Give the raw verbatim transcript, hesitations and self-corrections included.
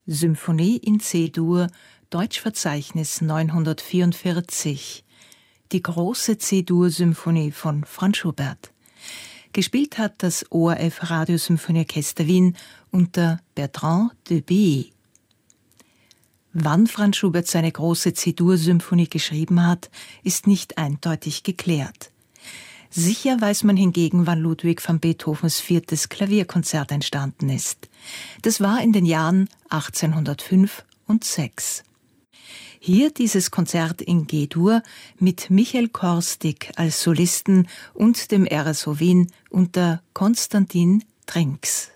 Symphonie in C-Dur, Deutschverzeichnis neunhundertvierundvierzig. Die große C-Dur-Symphonie von Franz Schubert. Gespielt hat das O R F Radiosymphonieorchester Wien unter Bertrand de Billy. Wann Franz Schubert seine große C-Dur-Symphonie geschrieben hat, ist nicht eindeutig geklärt. Sicher weiß man hingegen, wann Ludwig van Beethovens viertes Klavierkonzert entstanden ist. Das war in den Jahren achtzehnhundertfünf und sechs. Hier dieses Konzert in G-Dur mit Michael Korstig als Solisten und dem R S O Wien unter Konstantin Trinks.